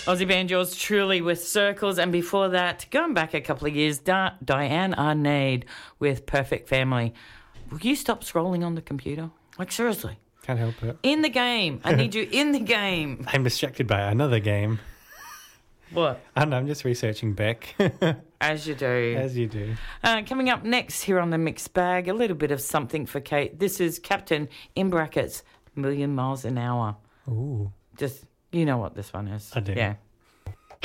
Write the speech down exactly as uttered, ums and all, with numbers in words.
Aussie band yours truly with Circles, and before that, going back a couple of years, Di- Diane Arnade with Perfect Family. Will you stop scrolling on the computer? Like, seriously. Can't help it. In the game. I need you in the game. I'm distracted by another game. What? And I'm just researching Beck. As you do. As you do. Uh, coming up next here on the Mixed Bag, a little bit of something for Kate. This is Captain, in brackets, Million Miles an Hour. Ooh. Just, you know what this one is. I do. Yeah.